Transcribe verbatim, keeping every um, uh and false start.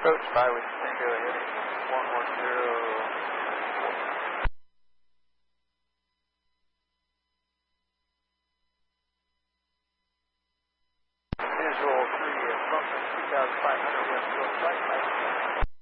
Approach by with Tango heading one one zero. Visual three, approaching two thousand five hundred west coast flight.